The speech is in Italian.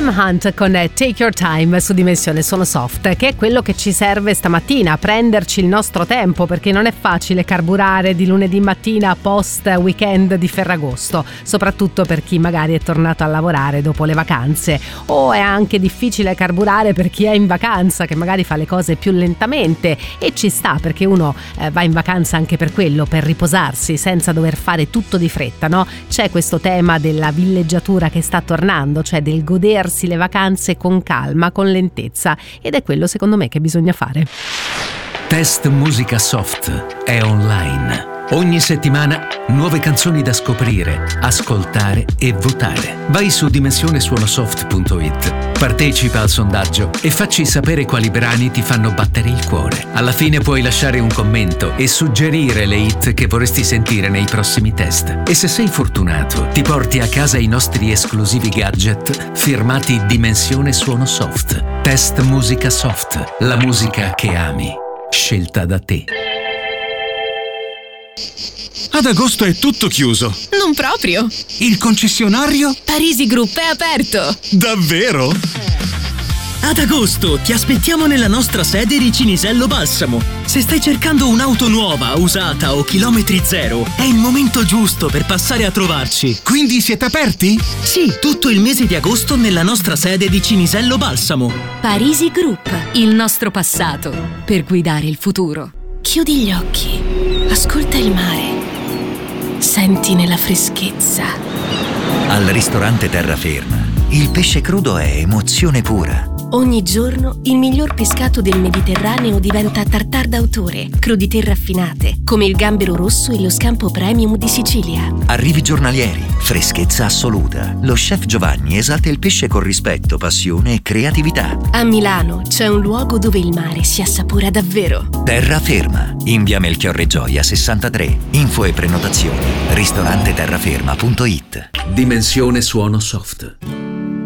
Sam Hunt con Take Your Time su Dimensione Suono Soft, che è quello che ci serve stamattina, prenderci il nostro tempo, perché non è facile carburare di lunedì mattina post weekend di Ferragosto, soprattutto per chi magari è tornato a lavorare dopo le vacanze, o è anche difficile carburare per chi è in vacanza, che magari fa le cose più lentamente, e ci sta, perché uno va in vacanza anche per quello, per riposarsi senza dover fare tutto di fretta, no? C'è questo tema della villeggiatura che sta tornando, cioè del godersi le vacanze con calma, con lentezza, ed è quello secondo me che bisogna fare. Test Musica Soft è online. Ogni settimana nuove canzoni da scoprire, ascoltare e votare. Vai su dimensionesuonosoft.it, partecipa al sondaggio e facci sapere quali brani ti fanno battere il cuore. Alla fine puoi lasciare un commento e suggerire le hit che vorresti sentire nei prossimi test. E se sei fortunato, ti porti a casa i nostri esclusivi gadget firmati Dimensione Suono Soft. Test Musica Soft, la musica che ami, scelta da te. Ad agosto è tutto chiuso. Non proprio. Il concessionario? Parisi Group è aperto. Davvero? Ad agosto ti aspettiamo nella nostra sede di Cinisello Balsamo. Se stai cercando un'auto nuova, usata o chilometri zero, è il momento giusto per passare a trovarci. Quindi siete aperti? Sì, tutto il mese di agosto nella nostra sede di Cinisello Balsamo. Parisi Group, il nostro passato per guidare il futuro. Chiudi gli occhi, ascolta il mare, senti nella freschezza. Al ristorante Terraferma, il pesce crudo è emozione pura. Ogni giorno il miglior pescato del Mediterraneo diventa tartar d'autore, crudité raffinate, come il gambero rosso e lo scampo premium di Sicilia. Arrivi giornalieri, freschezza assoluta. Lo chef Giovanni esalta il pesce con rispetto, passione e creatività. A Milano c'è un luogo dove il mare si assapora davvero. Terraferma, in via Melchiorre Gioia 63. Info e prenotazioni ristoranteterraferma.it. Dimensione Suono Soft.